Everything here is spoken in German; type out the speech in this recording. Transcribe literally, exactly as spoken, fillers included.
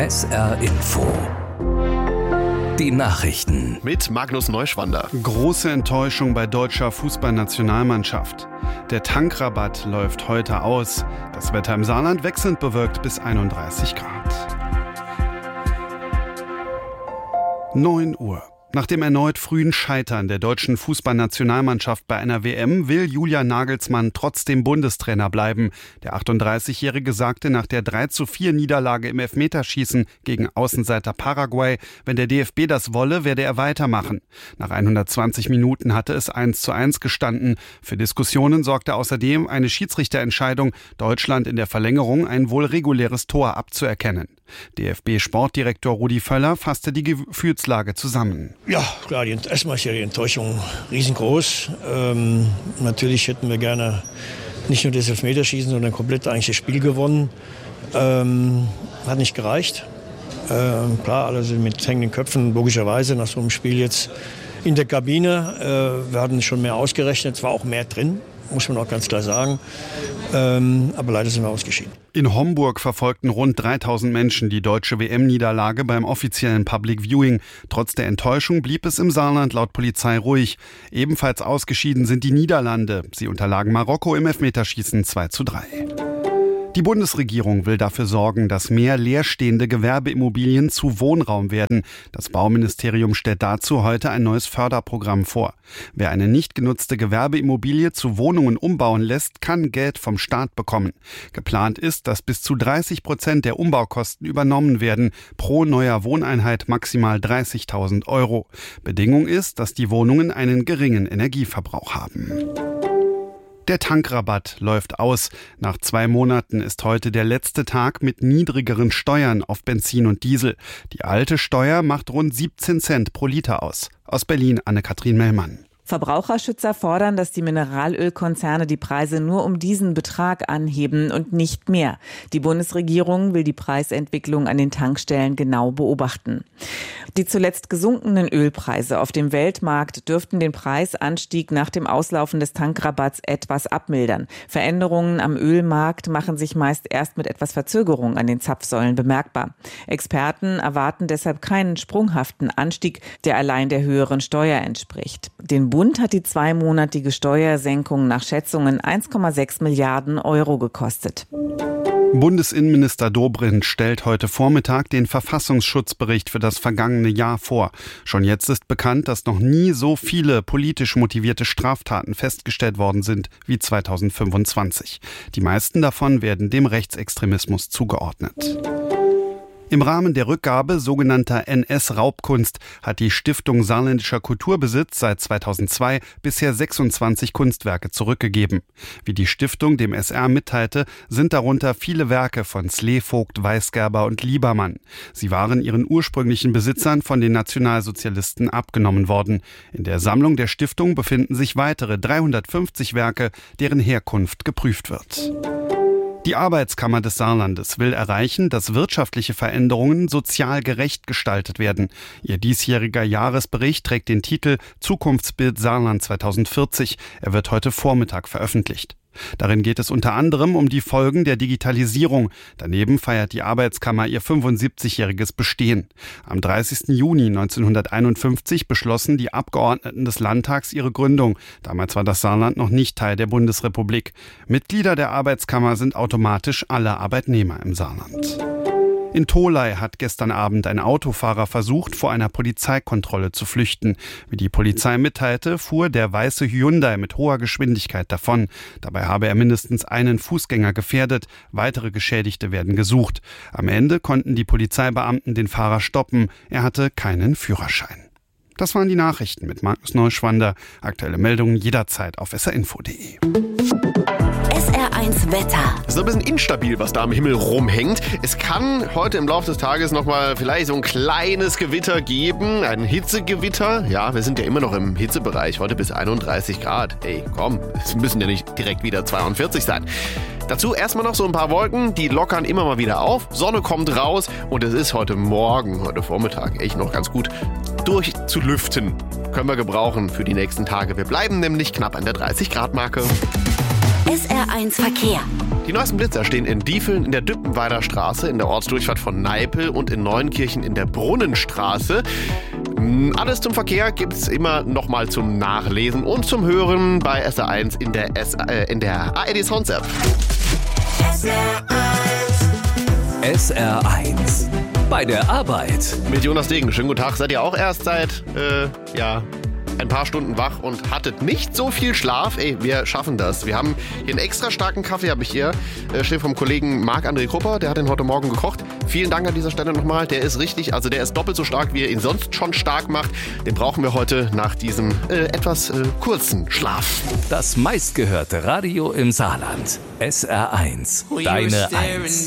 S R Info. Die Nachrichten. Mit Magnus Neuschwander. Große Enttäuschung bei deutscher Fußballnationalmannschaft. Der Tankrabatt läuft heute aus. Das Wetter im Saarland wechselnd bewölkt bis einunddreißig Grad. neun Uhr. Nach dem erneut frühen Scheitern der deutschen Fußballnationalmannschaft bei einer W M will Julian Nagelsmann trotzdem Bundestrainer bleiben. Der achtunddreißigjährige sagte nach der drei zu vier Niederlage im Elfmeterschießen gegen Außenseiter Paraguay, wenn der D F B das wolle, werde er weitermachen. Nach hundertzwanzig Minuten hatte es eins zu eins gestanden. Für Diskussionen sorgte außerdem eine Schiedsrichterentscheidung, Deutschland in der Verlängerung ein wohl reguläres Tor abzuerkennen. D F B-Sportdirektor Rudi Völler fasste die Gefühlslage zusammen. Ja, klar, die, erstmal ist ja die Enttäuschung riesengroß. Ähm, natürlich hätten wir gerne nicht nur das Elfmeterschießen, sondern komplett eigentlich das Spiel gewonnen. Ähm, hat nicht gereicht. Ähm, klar, alle sind mit hängenden Köpfen, logischerweise nach so einem Spiel jetzt in der Kabine. Äh, wir hatten schon mehr ausgerechnet, es war auch mehr drin, muss man auch ganz klar sagen. Ähm, aber leider sind wir ausgeschieden. In Homburg verfolgten rund dreitausend Menschen die deutsche W M-Niederlage beim offiziellen Public Viewing. Trotz der Enttäuschung blieb es im Saarland laut Polizei ruhig. Ebenfalls ausgeschieden sind die Niederlande. Sie unterlagen Marokko im Elfmeterschießen zwei zu drei. Die Bundesregierung will dafür sorgen, dass mehr leerstehende Gewerbeimmobilien zu Wohnraum werden. Das Bauministerium stellt dazu heute ein neues Förderprogramm vor. Wer eine nicht genutzte Gewerbeimmobilie zu Wohnungen umbauen lässt, kann Geld vom Staat bekommen. Geplant ist, dass bis zu dreißig Prozent der Umbaukosten übernommen werden. Pro neuer Wohneinheit maximal dreißigtausend Euro. Bedingung ist, dass die Wohnungen einen geringen Energieverbrauch haben. Der Tankrabatt läuft aus. Nach zwei Monaten ist heute der letzte Tag mit niedrigeren Steuern auf Benzin und Diesel. Die alte Steuer macht rund siebzehn Cent pro Liter aus. Aus Berlin Anne-Kathrin Mellmann. Verbraucherschützer fordern, dass die Mineralölkonzerne die Preise nur um diesen Betrag anheben und nicht mehr. Die Bundesregierung will die Preisentwicklung an den Tankstellen genau beobachten. Die zuletzt gesunkenen Ölpreise auf dem Weltmarkt dürften den Preisanstieg nach dem Auslaufen des Tankrabatts etwas abmildern. Veränderungen am Ölmarkt machen sich meist erst mit etwas Verzögerung an den Zapfsäulen bemerkbar. Experten erwarten deshalb keinen sprunghaften Anstieg, der allein der höheren Steuer entspricht. Den Bund hat die zweimonatige Steuersenkung nach Schätzungen eins Komma sechs Milliarden Euro gekostet. Bundesinnenminister Dobrindt stellt heute Vormittag den Verfassungsschutzbericht für das vergangene Jahr vor. Schon jetzt ist bekannt, dass noch nie so viele politisch motivierte Straftaten festgestellt worden sind wie zweitausendfünfundzwanzig. Die meisten davon werden dem Rechtsextremismus zugeordnet. Im Rahmen der Rückgabe sogenannter N S-Raubkunst hat die Stiftung Saarländischer Kulturbesitz seit zweitausendzwei bisher sechsundzwanzig Kunstwerke zurückgegeben. Wie die Stiftung dem S R mitteilte, sind darunter viele Werke von Slevogt, Weisgerber und Liebermann. Sie waren ihren ursprünglichen Besitzern von den Nationalsozialisten abgenommen worden. In der Sammlung der Stiftung befinden sich weitere dreihundertfünfzig Werke, deren Herkunft geprüft wird. Die Arbeitskammer des Saarlandes will erreichen, dass wirtschaftliche Veränderungen sozial gerecht gestaltet werden. Ihr diesjähriger Jahresbericht trägt den Titel Zukunftsbild Saarland zweitausendvierzig. Er wird heute Vormittag veröffentlicht. Darin geht es unter anderem um die Folgen der Digitalisierung. Daneben feiert die Arbeitskammer ihr fünfundsiebzigjähriges Bestehen. Am dreißigsten Juni neunzehnhunderteinundfünfzig beschlossen die Abgeordneten des Landtags ihre Gründung. Damals war das Saarland noch nicht Teil der Bundesrepublik. Mitglieder der Arbeitskammer sind automatisch alle Arbeitnehmer im Saarland. In Tholey hat gestern Abend ein Autofahrer versucht, vor einer Polizeikontrolle zu flüchten. Wie die Polizei mitteilte, fuhr der weiße Hyundai mit hoher Geschwindigkeit davon. Dabei habe er mindestens einen Fußgänger gefährdet. Weitere Geschädigte werden gesucht. Am Ende konnten die Polizeibeamten den Fahrer stoppen. Er hatte keinen Führerschein. Das waren die Nachrichten mit Magnus Neuschwander. Aktuelle Meldungen jederzeit auf s r info punkt d e. S R eins Wetter. Es ist ein bisschen instabil, was da am Himmel rumhängt. Es kann heute im Laufe des Tages nochmal vielleicht so ein kleines Gewitter geben, ein Hitzegewitter. Ja, wir sind ja immer noch im Hitzebereich, heute bis einunddreißig Grad. Ey, komm, es müssen ja nicht direkt wieder zweiundvierzig sein. Dazu erstmal noch so ein paar Wolken, die lockern immer mal wieder auf. Sonne kommt raus und es ist heute Morgen, heute Vormittag echt noch ganz gut durchzulüften. Können wir gebrauchen für die nächsten Tage. Wir bleiben nämlich knapp an der dreißig Grad Marke. S R eins Verkehr. Die neuesten Blitzer stehen in Diefeln in der Düppenweider Straße, in der Ortsdurchfahrt von Neipel und in Neunkirchen in der Brunnenstraße. Alles zum Verkehr gibt's immer nochmal zum Nachlesen und zum Hören bei S R eins in der, S- äh, in der A R D Sounds App. S R eins. Bei der Arbeit. Mit Jonas Degen. Schönen guten Tag. Seid ihr auch erst seit, äh, ja... ein paar Stunden wach und hattet nicht so viel Schlaf? Ey, wir schaffen das. Wir haben hier einen extra starken Kaffee, habe ich hier, äh, steht vom Kollegen Marc-André Krupper, der hat den heute Morgen gekocht. Vielen Dank an dieser Stelle nochmal. Der ist richtig, also der ist doppelt so stark, wie er ihn sonst schon stark macht. Den brauchen wir heute nach diesem äh, etwas äh, kurzen Schlaf. Das meistgehörte Radio im Saarland. S R eins. Deine eins.